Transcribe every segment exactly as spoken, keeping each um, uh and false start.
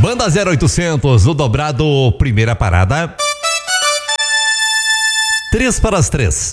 Banda zero oitocentos, o dobrado, primeira parada. Três para as três.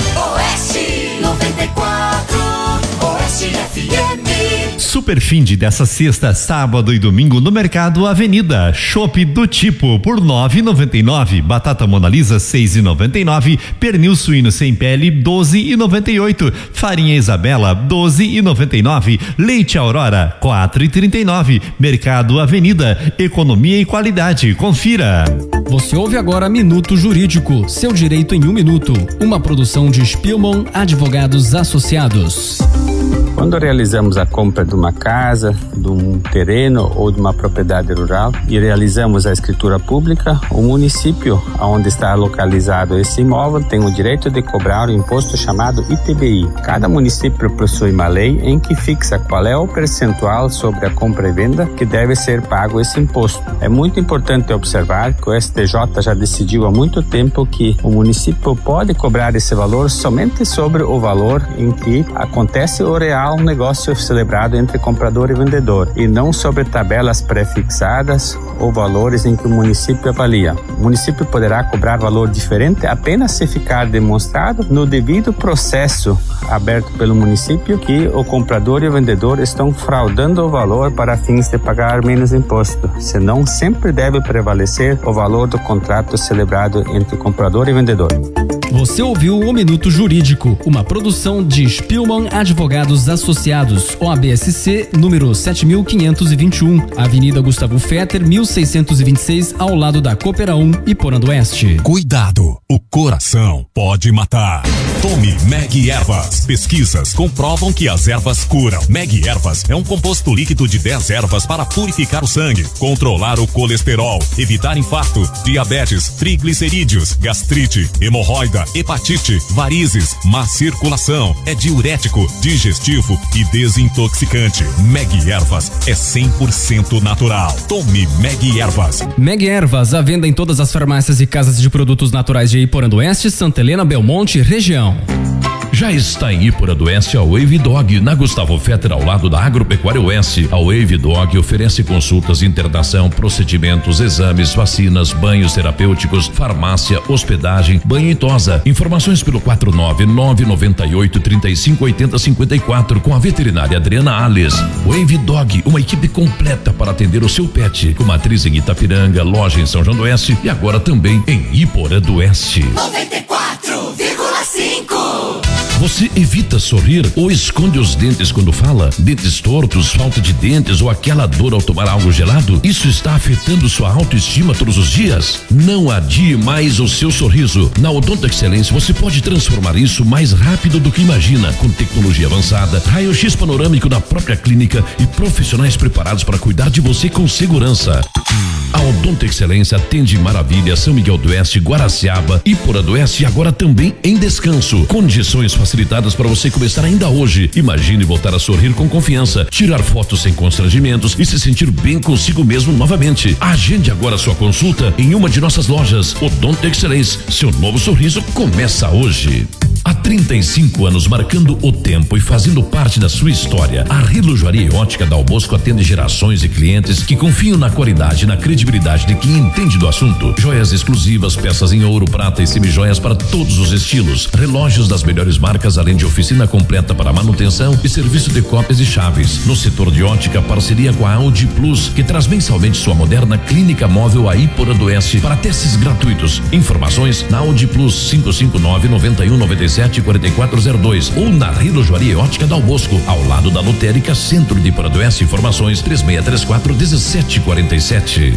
Oeste noventa e quatro, Oeste F M. Super finde dessa sexta, sábado e domingo no Mercado Avenida. Chopp do Tipo por nove e noventa e nove, batata Mona Lisa seis e noventa e nove, pernil suíno sem pele doze e noventa e oito, farinha Isabela doze e noventa e nove, leite Aurora quatro e trinta e nove. Mercado Avenida, economia e qualidade. Confira. Você ouve agora Minuto Jurídico, seu direito em um minuto. Uma produção de Spielmann Advogados Associados. Quando realizamos a compra de uma casa, de um terreno ou de uma propriedade rural e realizamos a escritura pública, o município onde está localizado esse imóvel tem o direito de cobrar o imposto chamado I T B I. Cada município possui uma lei em que fixa qual é o percentual sobre a compra e venda que deve ser pago esse imposto. É muito importante observar que o S T J já decidiu há muito tempo que o município pode cobrar esse valor somente sobre o valor em que acontece o real um negócio celebrado entre comprador e vendedor, e não sobre tabelas pré-fixadas ou valores em que o município avalia. O município poderá cobrar valor diferente apenas se ficar demonstrado no devido processo aberto pelo município que o comprador e o vendedor estão fraudando o valor para fins de pagar menos imposto. Senão, sempre deve prevalecer o valor do contrato celebrado entre comprador e vendedor. Você ouviu o Minuto Jurídico, uma produção de Spielmann Advogados Associados, O A B S C, número sete mil quinhentos e vinte e um, Avenida Gustavo Fetter, mil seiscentos e vinte e seis, ao lado da Coopera um, Iporã do Oeste. Cuidado, o coração pode matar. Tome Meg Ervas. Pesquisas comprovam que as ervas curam. Meg Ervas é um composto líquido de dez ervas para purificar o sangue, controlar o colesterol, evitar infarto, diabetes, triglicerídeos, gastrite, hemorroida, hepatite, varizes, má circulação. É diurético, digestivo e desintoxicante. Meg Ervas é cem por cento natural. Tome Meg Ervas. Meg Ervas, à venda em todas as farmácias e casas de produtos naturais de Iporã do Oeste, Santa Helena, Belmonte e região. Já está em Iporã do Oeste a Wave Dog, na Gustavo Fetter, ao lado da Agropecuária Oeste. A Wave Dog oferece consultas, internação, procedimentos, exames, vacinas, banhos terapêuticos, farmácia, hospedagem, banho e tosa. Informações pelo quatro nove nove nove oito três cinco oito zero cinco quatro com a veterinária Adriana Alves. Wave Dog, uma equipe completa para atender o seu pet, com matriz em Itapiranga, loja em São João do Oeste e agora também em Iporã do Oeste. noventa e quatro vírgula cinco. Você evita sorrir ou esconde os dentes quando fala? Dentes tortos, falta de dentes ou aquela dor ao tomar algo gelado? Isso está afetando sua autoestima todos os dias? Não adie mais o seu sorriso. Na Odonto Excelência você pode transformar isso mais rápido do que imagina, com tecnologia avançada, raio-x panorâmico da própria clínica e profissionais preparados para cuidar de você com segurança. A Odonto Excelência atende Maravilha, São Miguel do Oeste, Guaraciaba, Iporã do Oeste e agora também em Descanso. Condições facilitadas para você começar ainda hoje. Imagine voltar a sorrir com confiança, tirar fotos sem constrangimentos e se sentir bem consigo mesmo novamente. Agende agora sua consulta em uma de nossas lojas. Odonto Excelência, seu novo sorriso começa hoje. Há trinta e cinco anos marcando o tempo e fazendo parte da sua história, a Relojoaria e Ótica Dal Bosco atende gerações de clientes que confiam na qualidade e na credibilidade de quem entende do assunto. Joias exclusivas, peças em ouro, prata e semijoias para todos os estilos. Relógios das melhores marcas, além de oficina completa para manutenção e serviço de cópias e chaves. No setor de ótica, parceria com a Audi Plus, que traz mensalmente sua moderna clínica móvel a Iporã do Oeste para testes gratuitos. Informações na Audi Plus cinco cinco nove nove um nove sete quatro quatro zero dois ou na Relojoaria e Ótica Dal Bosco, ao lado da Lotérica Centro de Iporã do Oeste. Informações três seis três quatro um sete quatro sete.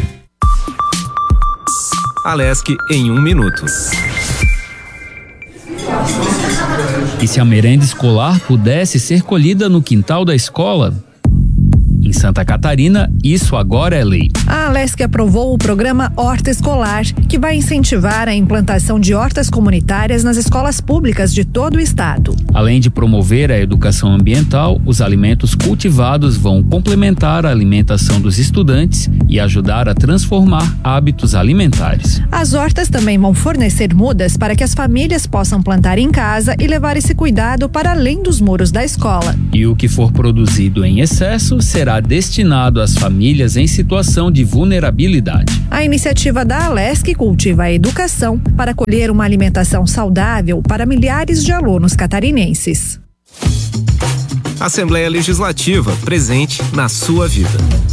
Alesc em um minuto. E se a merenda escolar pudesse ser colhida no quintal da escola? Em Santa Catarina, isso agora é lei. A Alesc aprovou o programa Horta Escolar, que vai incentivar a implantação de hortas comunitárias nas escolas públicas de todo o estado. Além de promover a educação ambiental, os alimentos cultivados vão complementar a alimentação dos estudantes e ajudar a transformar hábitos alimentares. As hortas também vão fornecer mudas para que as famílias possam plantar em casa e levar esse cuidado para além dos muros da escola. E o que for produzido em excesso será será destinado às famílias em situação de vulnerabilidade. A iniciativa da Alesc cultiva a educação para colher uma alimentação saudável para milhares de alunos catarinenses. Assembleia Legislativa, presente na sua vida.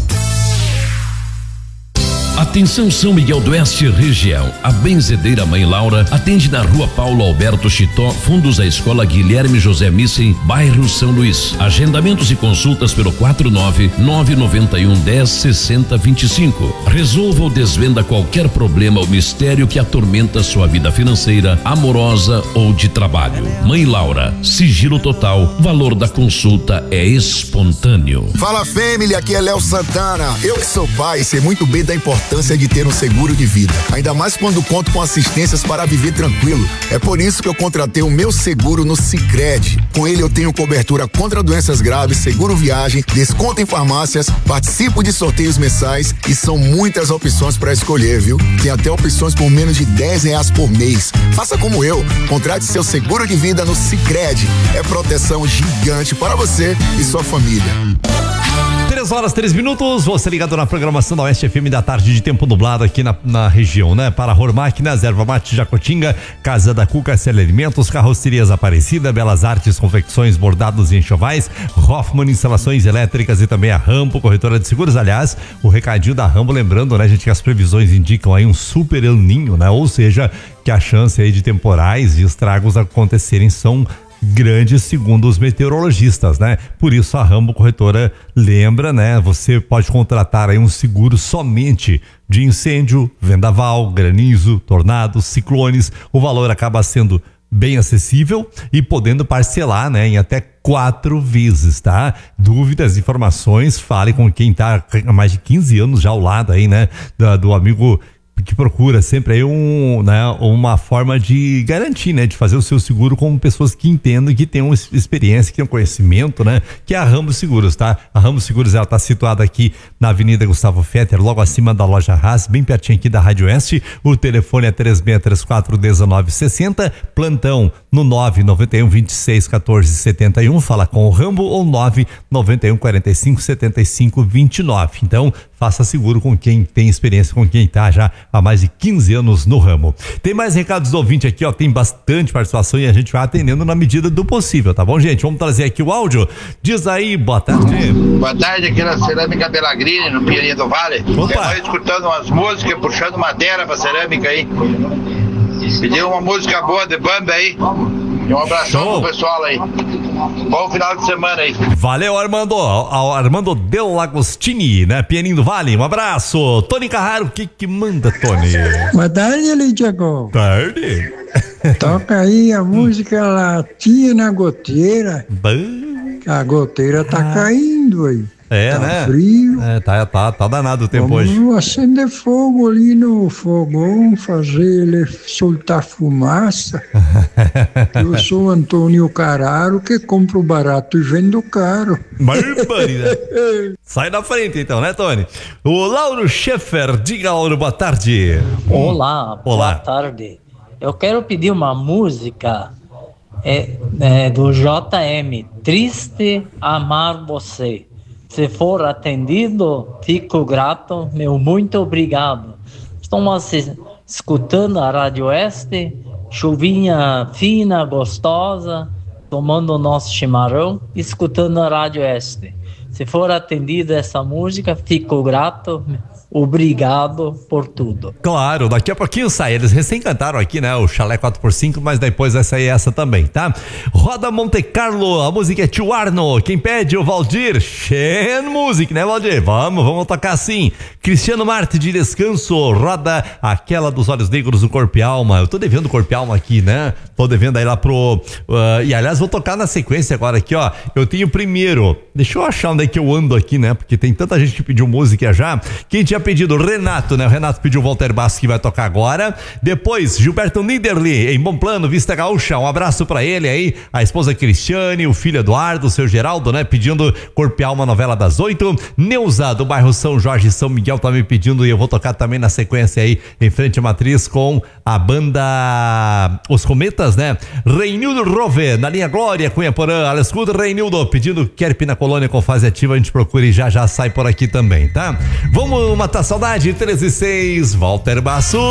Atenção São Miguel do Oeste região. A Benzedeira Mãe Laura atende na rua Paulo Alberto Chitó, fundos à Escola Guilherme José Missen, bairro São Luís. Agendamentos e consultas pelo quatro nove nove nove um dez sessenta vinte e cinco. Resolva ou desvenda qualquer problema ou mistério que atormenta sua vida financeira, amorosa ou de trabalho. Mãe Laura, sigilo total, valor da consulta é espontâneo. Fala family, aqui é Léo Santana. Eu que sou pai, sei muito bem da importância de ter um seguro de vida, ainda mais quando conto com assistências para viver tranquilo. É por isso que eu contratei o meu seguro no Sicredi. Com ele eu tenho cobertura contra doenças graves, seguro viagem, desconto em farmácias, participo de sorteios mensais e são muitas opções para escolher, viu? Tem até opções por menos de dez reais por mês. Faça como eu, contrate seu seguro de vida no Sicredi. É proteção gigante para você e sua família. Três horas, três minutos, você ligado na programação da Oeste F M da tarde de tempo nublado aqui na, na região, né? Para Ror Máquinas, Erva Mate Jacotinga, Casa da Cuca, Cel Alimentos, Carrocerias Aparecida, Belas Artes, Confecções, Bordados e Enxovais, Hoffman Instalações Elétricas e também a Rambo, corretora de seguros. Aliás, o recadinho da Rambo, lembrando, né, gente, que as previsões indicam aí um super El Ninho, né? Ou seja, que a chance aí de temporais e estragos acontecerem são grandes, segundo os meteorologistas, né? Por isso a Rambo Corretora lembra, né? Você pode contratar aí um seguro somente de incêndio, vendaval, granizo, tornados, ciclones. O valor acaba sendo bem acessível e podendo parcelar, né, em até quatro vezes, tá? Dúvidas, informações, fale com quem tá há mais de quinze anos já ao lado aí, né? Do, do amigo que procura sempre aí um, né, uma forma de garantir, né, de fazer o seu seguro com pessoas que entendam e que tenham experiência, que tenham conhecimento, né, que é a Ramos Seguros, tá? A Ramos Seguros, ela tá situada aqui na Avenida Gustavo Fetter, logo acima da loja Haas, bem pertinho aqui da Rádio Oeste. O telefone é três seis três quatro um nove seis zero, plantão no nove nove um, vinte e seis, quatorze, setenta e um, fala com o Rambo, ou nove nove um, quarenta e cinco, setenta e cinco, vinte e nove. Então, faça seguro com quem tem experiência, com quem tá já há mais de quinze anos no ramo. Tem mais recados do ouvinte aqui, ó, tem bastante participação e a gente vai atendendo na medida do possível, tá bom, gente? Vamos trazer aqui o áudio. Diz aí, boa tarde. Boa tarde, aqui na Cerâmica Belagrini, no Pinheirinho do Vale. Opa. Eu tô escutando umas músicas, puxando madeira pra cerâmica aí. Pediu uma música boa de banda aí. E um abração Show. Pro pessoal aí. Bom final de semana aí. Valeu, Armando. Armando Del Lagostini, né? Pianinho do Vale, um abraço. Tony Carraro, o que que manda, Tony? Boa tarde, Lidiago. Tarde. Toca aí a música Latinha na Goteira. A goteira tá ah. caindo aí. É, tá né? frio. É, tá, tá, tá danado o tempo Vamos hoje. Vamos acender fogo ali no fogão, fazer ele soltar fumaça. Eu sou Antônio Carraro, que compro barato e vendo caro. Barbaridade. Sai da frente então, né, Tony? O Lauro Schaeffer, diga, Lauro, boa tarde. Olá, Olá. Boa tarde. Eu quero pedir uma música é, é, do J M, Triste Amar Você. Se for atendido, fico grato, meu muito obrigado. Estamos escutando a Rádio Oeste, chuvinha fina, gostosa, tomando o nosso chimarrão, escutando a Rádio Oeste. Se for atendida essa música, fico grato, obrigado por tudo. Claro, daqui a pouquinho sai. Eles recém cantaram aqui, né? O Chalé quatro por cinco, mas depois vai sair essa também, tá? Roda Monte Carlo, a música é Tio Arno. Quem pede? O Valdir Shen Music, né, Valdir? Vamos, vamos tocar assim. Cristiano Marte de Descanso, roda aquela dos Olhos Negros do Corpo e Alma. Eu tô devendo Corpo e Alma aqui, né? Tô devendo aí lá pro... Uh, e aliás, vou tocar na sequência agora aqui, ó. Eu tenho primeiro... Deixa eu achar onde é que eu ando aqui, né? Porque tem tanta gente que pediu música já. Quem te tinha pedido Renato, né? O Renato pediu o Walter Basso que vai tocar agora. Depois, Gilberto Niederli, em Bom Plano, Vista Gaúcha. Um abraço pra ele aí. A esposa Cristiane, o filho Eduardo, o seu Geraldo, né? Pedindo Corpo e Alma, novela das oito. Neuza, do bairro São Jorge, São Miguel, tá me pedindo e eu vou tocar também na sequência aí, em frente à matriz, com a banda Os Cometas, né? Reinildo Rove, na linha Glória, Cunha Porã, Alex Good, Reinildo, pedindo Kerp na Colônia com fase ativa, a gente procura e já já sai por aqui também, tá? Vamos matar saudade, treze e seis, Walter Basso.